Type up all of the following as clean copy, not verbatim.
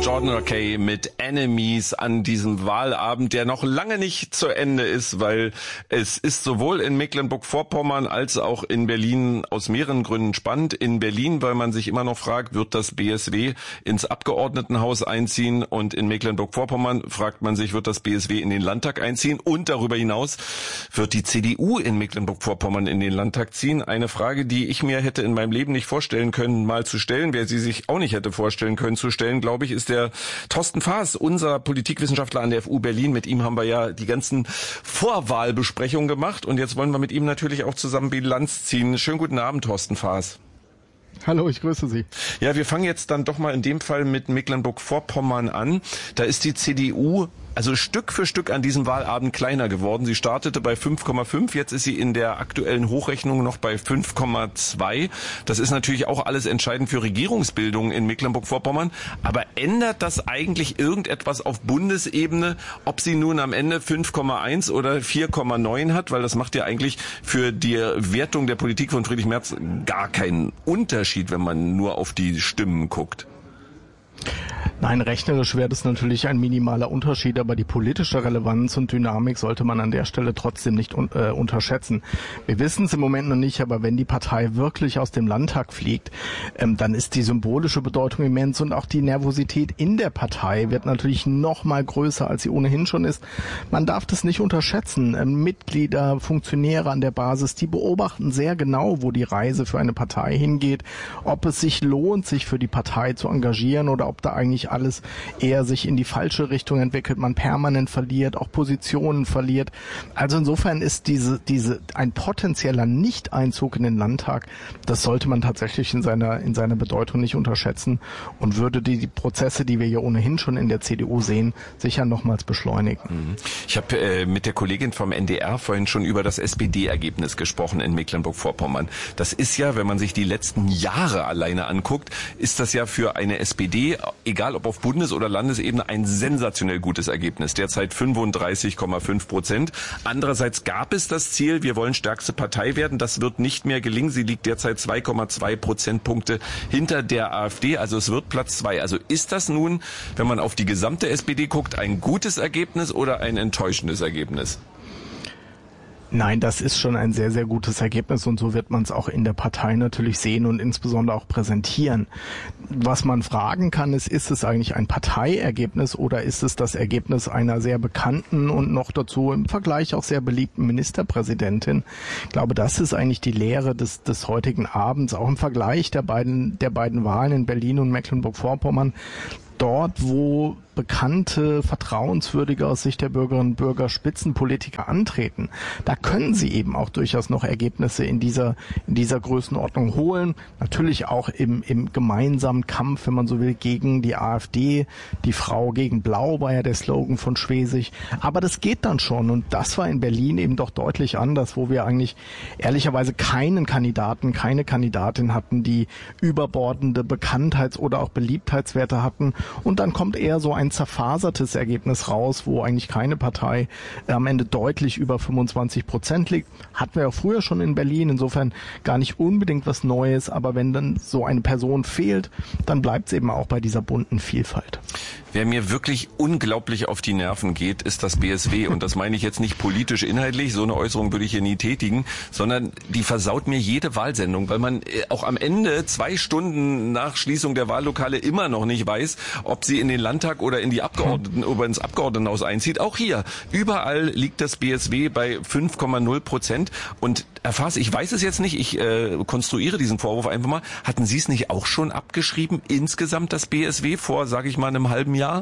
Jordan Rakei mit Enemies an diesem Wahlabend, der noch lange nicht zu Ende ist, weil es ist sowohl in Mecklenburg-Vorpommern als auch in Berlin aus mehreren Gründen spannend. In Berlin, weil man sich immer noch fragt, wird das BSW ins Abgeordnetenhaus einziehen, und in Mecklenburg-Vorpommern fragt man sich, wird das BSW in den Landtag einziehen, und darüber hinaus wird die CDU in Mecklenburg-Vorpommern in den Landtag ziehen. Eine Frage, die ich mir hätte in meinem Leben nicht vorstellen können, mal zu stellen. Wer sie sich auch nicht hätte vorstellen können zu stellen, glaube ich, ist der Thorsten Faas, unser Politikwissenschaftler an der FU Berlin. Mit ihm haben wir ja die ganzen Vorwahlbesprechungen gemacht, und jetzt wollen wir mit ihm natürlich auch zusammen Bilanz ziehen. Schönen guten Abend, Thorsten Faas. Hallo, ich grüße Sie. Ja, wir fangen jetzt dann doch mal in dem Fall mit Mecklenburg-Vorpommern an. Da ist die CDU also Stück für Stück an diesem Wahlabend kleiner geworden. Sie startete bei 5,5, jetzt ist sie in der aktuellen Hochrechnung noch bei 5,2. Das ist natürlich auch alles entscheidend für Regierungsbildung in Mecklenburg-Vorpommern. Aber ändert das eigentlich irgendetwas auf Bundesebene, ob sie nun am Ende 5,1 oder 4,9 hat? Weil das macht ja eigentlich für die Wertung der Politik von Friedrich Merz gar keinen Unterschied, wenn man nur auf die Stimmen guckt. Nein, rechnerisch wäre das natürlich ein minimaler Unterschied, aber die politische Relevanz und Dynamik sollte man an der Stelle trotzdem nicht unterschätzen. Wir wissen es im Moment noch nicht, aber wenn die Partei wirklich aus dem Landtag fliegt, dann ist die symbolische Bedeutung immens, und auch die Nervosität in der Partei wird natürlich noch mal größer, als sie ohnehin schon ist. Man darf das nicht unterschätzen. Mitglieder, Funktionäre an der Basis, die beobachten sehr genau, wo die Reise für eine Partei hingeht, ob es sich lohnt, sich für die Partei zu engagieren, oder ob da eigentlich alles eher sich in die falsche Richtung entwickelt, man permanent verliert, auch Positionen verliert. Also insofern ist ein potenzieller Nicht-Einzug in den Landtag, das sollte man tatsächlich in seiner Bedeutung nicht unterschätzen, und würde die Prozesse, die wir ja ohnehin schon in der CDU sehen, sicher nochmals beschleunigen. Ich habe mit der Kollegin vom NDR vorhin schon über das SPD-Ergebnis gesprochen in Mecklenburg-Vorpommern. Das ist ja, wenn man sich die letzten Jahre alleine anguckt, ist das ja für eine SPD, egal ob auf Bundes- oder Landesebene, ein sensationell gutes Ergebnis. Derzeit 35,5%. Andererseits gab es das Ziel, wir wollen stärkste Partei werden. Das wird nicht mehr gelingen. Sie liegt derzeit 2,2 Prozentpunkte hinter der AfD. Also es wird Platz 2. Also ist das nun, wenn man auf die gesamte SPD guckt, ein gutes Ergebnis oder ein enttäuschendes Ergebnis? Nein, das ist schon ein sehr, sehr gutes Ergebnis, und so wird man es auch in der Partei natürlich sehen und insbesondere auch präsentieren. Was man fragen kann, ist es eigentlich ein Parteiergebnis oder ist es das Ergebnis einer sehr bekannten und noch dazu im Vergleich auch sehr beliebten Ministerpräsidentin? Ich glaube, das ist eigentlich die Lehre des heutigen Abends, auch im Vergleich der beiden Wahlen in Berlin und Mecklenburg-Vorpommern. Dort, wo bekannte, vertrauenswürdige aus Sicht der Bürgerinnen und Bürger Spitzenpolitiker antreten, da können sie eben auch durchaus noch Ergebnisse in dieser Größenordnung holen. Natürlich auch im gemeinsamen Kampf, wenn man so will, gegen die AfD. Die Frau gegen Blau war ja der Slogan von Schwesig. Aber das geht dann schon, und das war in Berlin eben doch deutlich anders, wo wir eigentlich ehrlicherweise keine Kandidatin hatten, die überbordende Bekanntheits- oder auch Beliebtheitswerte hatten. Und dann kommt eher so ein zerfasertes Ergebnis raus, wo eigentlich keine Partei am Ende deutlich über 25% liegt. Hatten wir auch früher schon in Berlin, insofern gar nicht unbedingt was Neues, aber wenn dann so eine Person fehlt, dann bleibt es eben auch bei dieser bunten Vielfalt. Wer mir wirklich unglaublich auf die Nerven geht, ist das BSW. Und das meine ich jetzt nicht politisch inhaltlich, so eine Äußerung würde ich hier nie tätigen, sondern die versaut mir jede Wahlsendung, weil man auch am Ende 2 Stunden nach Schließung der Wahllokale immer noch nicht weiß, ob sie in den Landtag oder in die Abgeordneten oder ins Abgeordnetenhaus einzieht. Auch hier, überall liegt das BSW bei 5,0%. Und Herr Faas, ich weiß es jetzt nicht, ich konstruiere diesen Vorwurf einfach mal. Hatten Sie es nicht auch schon abgeschrieben, insgesamt das BSW vor, sage ich mal, einem halben Jahr?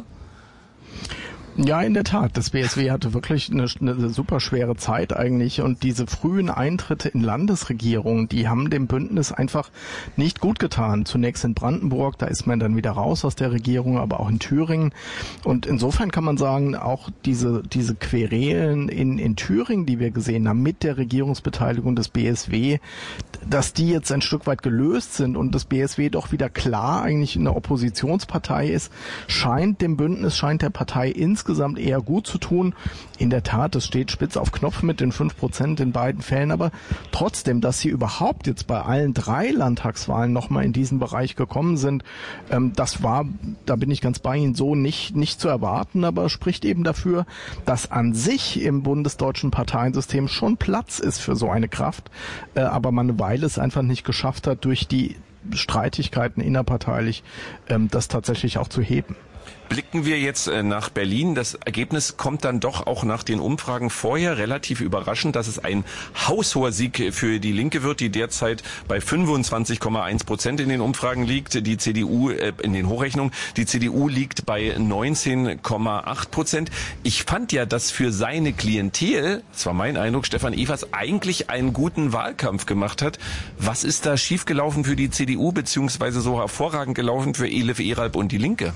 Ja, in der Tat. Das BSW hatte wirklich eine super schwere Zeit eigentlich, und diese frühen Eintritte in Landesregierungen, die haben dem Bündnis einfach nicht gut getan. Zunächst in Brandenburg, da ist man dann wieder raus aus der Regierung, aber auch in Thüringen. Und insofern kann man sagen, auch diese Querelen in Thüringen, die wir gesehen haben mit der Regierungsbeteiligung des BSW, dass die jetzt ein Stück weit gelöst sind und das BSW doch wieder klar eigentlich eine Oppositionspartei ist, scheint der Partei insgesamt insgesamt eher gut zu tun. In der Tat, es steht spitz auf Knopf mit den 5% in beiden Fällen, aber trotzdem, dass sie überhaupt jetzt bei allen 3 Landtagswahlen nochmal in diesen Bereich gekommen sind, das war, da bin ich ganz bei Ihnen, so nicht zu erwarten, aber spricht eben dafür, dass an sich im bundesdeutschen Parteiensystem schon Platz ist für so eine Kraft, aber man eine Weile es einfach nicht geschafft hat, durch die Streitigkeiten innerparteilich das tatsächlich auch zu heben. Blicken wir jetzt nach Berlin. Das Ergebnis kommt dann doch auch nach den Umfragen vorher relativ überraschend, dass es ein haushoher Sieg für die Linke wird, die derzeit bei 25,1% in den Umfragen liegt. Die CDU in den Hochrechnungen, die CDU liegt bei 19,8%. Ich fand ja, dass für seine Klientel, das war mein Eindruck, Stefan Evers eigentlich einen guten Wahlkampf gemacht hat. Was ist da schiefgelaufen für die CDU, beziehungsweise so hervorragend gelaufen für Elif Eralp und die Linke?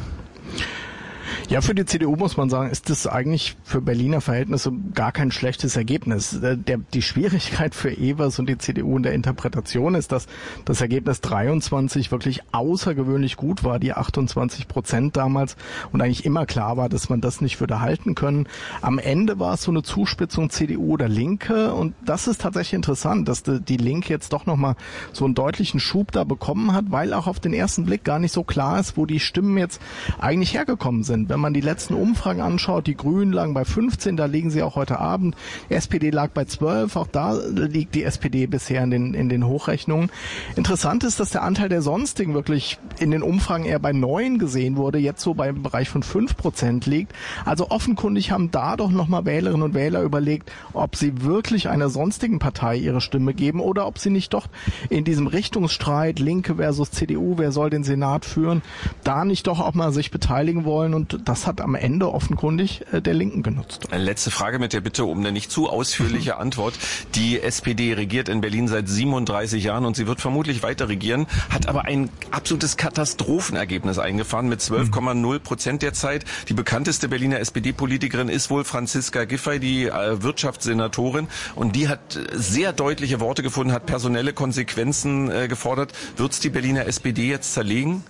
Ja, für die CDU muss man sagen, ist das eigentlich für Berliner Verhältnisse gar kein schlechtes Ergebnis. Die Schwierigkeit für Evers und die CDU in der Interpretation ist, dass das Ergebnis 23 wirklich außergewöhnlich gut war, die 28% damals, und eigentlich immer klar war, dass man das nicht würde halten können. Am Ende war es so eine Zuspitzung CDU oder Linke, und das ist tatsächlich interessant, dass die Linke jetzt doch nochmal so einen deutlichen Schub da bekommen hat, weil auch auf den ersten Blick gar nicht so klar ist, wo die Stimmen jetzt eigentlich hergekommen sind. Wenn man die letzten Umfragen anschaut, die Grünen lagen bei 15, da liegen sie auch heute Abend. Die SPD lag bei 12, auch da liegt die SPD bisher in den Hochrechnungen. Interessant ist, dass der Anteil der Sonstigen wirklich in den Umfragen eher bei 9 gesehen wurde, jetzt so beim Bereich von 5% liegt. Also offenkundig haben da doch nochmal Wählerinnen und Wähler überlegt, ob sie wirklich einer sonstigen Partei ihre Stimme geben oder ob sie nicht doch in diesem Richtungsstreit Linke versus CDU, wer soll den Senat führen, da nicht doch auch mal sich beteiligen wollen, und das hat am Ende offenkundig der Linken genutzt. Eine letzte Frage mit der Bitte um eine nicht zu ausführliche Antwort. Die SPD regiert in Berlin seit 37 Jahren und sie wird vermutlich weiter regieren, hat aber ein absolutes Katastrophenergebnis eingefahren mit 12,0% derzeit. Die bekannteste Berliner SPD-Politikerin ist wohl Franziska Giffey, die Wirtschaftssenatorin, und die hat sehr deutliche Worte gefunden, hat personelle Konsequenzen gefordert. Wird es die Berliner SPD jetzt zerlegen?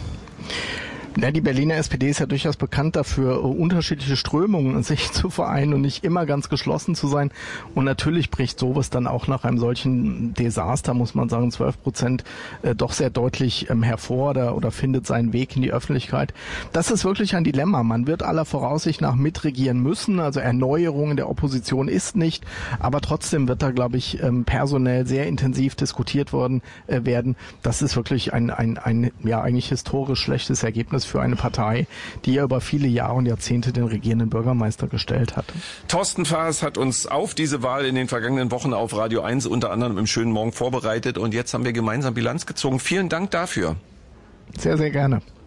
Ja, die Berliner SPD ist ja durchaus bekannt dafür, unterschiedliche Strömungen in sich zu vereinen und nicht immer ganz geschlossen zu sein. Und natürlich bricht sowas dann auch nach einem solchen Desaster, muss man sagen, 12% doch sehr deutlich hervor oder findet seinen Weg in die Öffentlichkeit. Das ist wirklich ein Dilemma. Man wird aller Voraussicht nach mitregieren müssen. Also Erneuerung in der Opposition ist nicht. Aber trotzdem wird da, glaube ich, personell sehr intensiv diskutiert werden. Das ist wirklich ein eigentlich historisch schlechtes Ergebnis für eine Partei, die ja über viele Jahre und Jahrzehnte den regierenden Bürgermeister gestellt hat. Thorsten Faas hat uns auf diese Wahl in den vergangenen Wochen auf Radio 1 unter anderem im schönen Morgen vorbereitet, und jetzt haben wir gemeinsam Bilanz gezogen. Vielen Dank dafür. Sehr, sehr gerne.